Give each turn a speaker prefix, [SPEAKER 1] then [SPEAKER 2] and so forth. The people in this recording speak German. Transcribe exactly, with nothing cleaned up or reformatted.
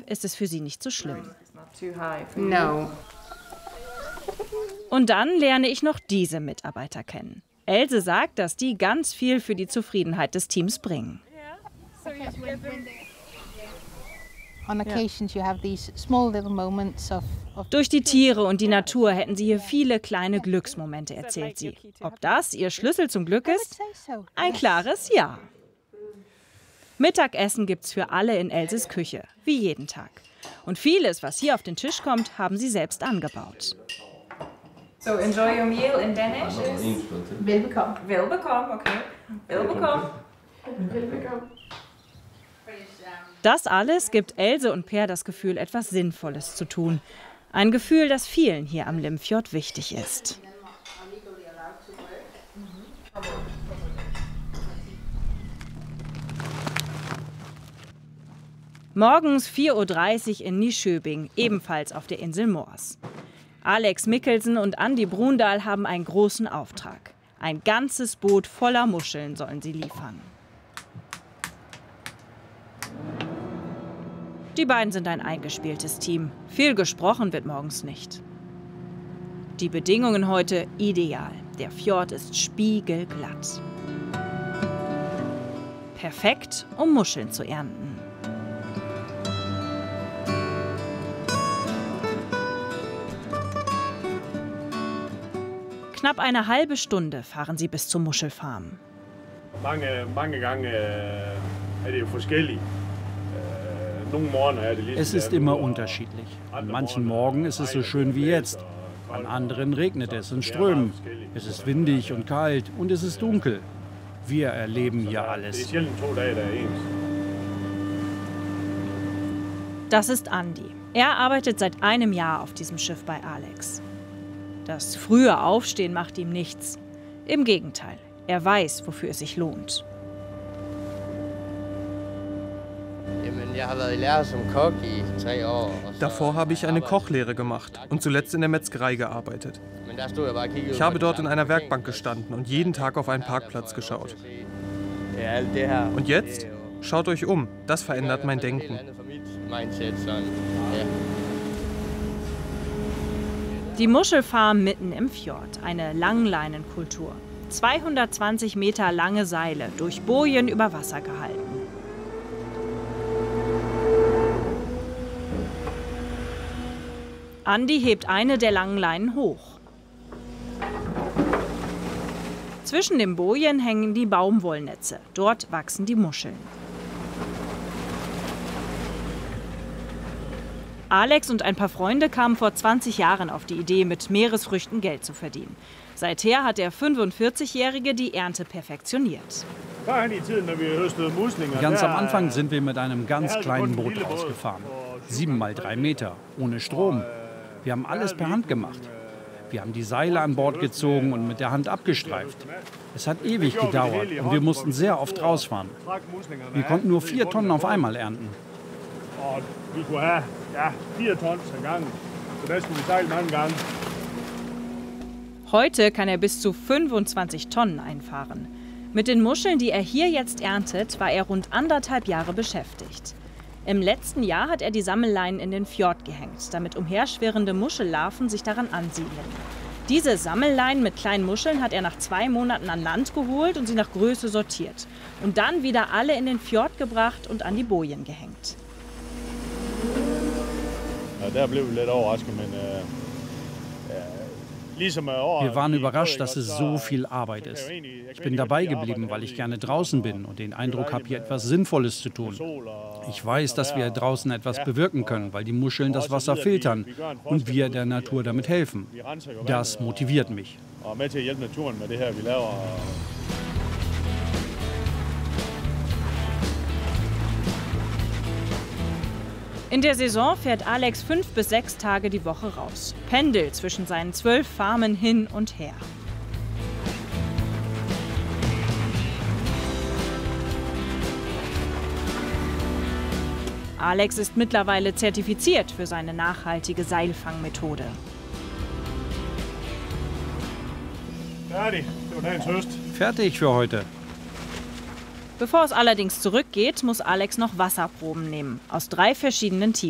[SPEAKER 1] ist es für sie nicht so schlimm.
[SPEAKER 2] No.
[SPEAKER 1] Und dann lerne ich noch diese Mitarbeiter kennen. Else sagt, dass die ganz viel für die Zufriedenheit des Teams bringen. Durch die Tiere und die Natur hätten sie hier viele kleine Glücksmomente, erzählt sie. Ob das ihr Schlüssel zum Glück ist? Ein klares Ja. Mittagessen gibt's für alle in Elses Küche, wie jeden Tag. Und vieles, was hier auf den Tisch kommt, haben sie selbst angebaut.
[SPEAKER 3] So enjoy your meal in Danish is
[SPEAKER 2] Velbekomme.
[SPEAKER 3] Velbekomme, okay. Velbekomme.
[SPEAKER 1] Das alles gibt Else und Per das Gefühl, etwas Sinnvolles zu tun. Ein Gefühl, das vielen hier am Limfjord wichtig ist. Morgens vier Uhr dreißig in Nyköping, ebenfalls auf der Insel Moers. Alex Mikkelsen und Andi Brundahl haben einen großen Auftrag. Ein ganzes Boot voller Muscheln sollen sie liefern. Die beiden sind ein eingespieltes Team. Viel gesprochen wird morgens nicht. Die Bedingungen heute ideal. Der Fjord ist spiegelglatt. Perfekt, um Muscheln zu ernten. Knapp eine halbe Stunde fahren sie bis zur Muschelfarm.
[SPEAKER 4] Es ist immer unterschiedlich. An manchen Morgen ist es so schön wie jetzt. An anderen regnet es in Strömen. Es ist windig und kalt und es ist dunkel. Wir erleben hier alles.
[SPEAKER 1] Das ist Andi. Er arbeitet seit einem Jahr auf diesem Schiff bei Alex. Das frühe Aufstehen macht ihm nichts. Im Gegenteil, er weiß, wofür es sich lohnt.
[SPEAKER 5] Davor habe ich eine Kochlehre gemacht und zuletzt in der Metzgerei gearbeitet. Ich habe dort in einer Werkbank gestanden und jeden Tag auf einen Parkplatz geschaut. Und jetzt? Schaut euch um, das verändert mein Denken.
[SPEAKER 1] Die Muschelfarm mitten im Fjord, eine Langleinenkultur. zweihundertzwanzig Meter lange Seile, durch Bojen über Wasser gehalten. Andi hebt eine der langen Leinen hoch. Zwischen den Bojen hängen die Baumwollnetze. Dort wachsen die Muscheln. Alex und ein paar Freunde kamen vor zwanzig Jahren auf die Idee, mit Meeresfrüchten Geld zu verdienen. Seither hat der fünfundvierzigjährige die Ernte perfektioniert.
[SPEAKER 4] Ganz am Anfang sind wir mit einem ganz kleinen Boot rausgefahren. Sieben mal drei Meter, ohne Strom. Wir haben alles per Hand gemacht. Wir haben die Seile an Bord gezogen und mit der Hand abgestreift. Es hat ewig gedauert und wir mussten sehr oft rausfahren. Wir konnten nur vier Tonnen auf einmal ernten.
[SPEAKER 1] Heute kann er bis zu fünfundzwanzig Tonnen einfahren. Mit den Muscheln, die er hier jetzt erntet, war er rund anderthalb Jahre beschäftigt. Im letzten Jahr hat er die Sammelleinen in den Fjord gehängt, damit umherschwirrende Muschellarven sich daran ansiedeln. Diese Sammelleinen mit kleinen Muscheln hat er nach zwei Monaten an Land geholt und sie nach Größe sortiert. Und dann wieder alle in den Fjord gebracht und an die Bojen gehängt.
[SPEAKER 4] Wir waren überrascht, dass es so viel Arbeit ist. Ich bin dabei geblieben, weil ich gerne draußen bin und den Eindruck habe, hier etwas Sinnvolles zu tun. Ich weiß, dass wir draußen etwas bewirken können, weil die Muscheln das Wasser filtern und wir der Natur damit helfen. Das motiviert mich.
[SPEAKER 1] In der Saison fährt Alex fünf bis sechs Tage die Woche raus, pendelt zwischen seinen zwölf Farmen hin und her. Alex ist mittlerweile zertifiziert für seine nachhaltige Seilfangmethode.
[SPEAKER 4] Fertig für heute.
[SPEAKER 1] Bevor es allerdings zurückgeht, muss Alex noch Wasserproben nehmen, aus drei verschiedenen Tiefen.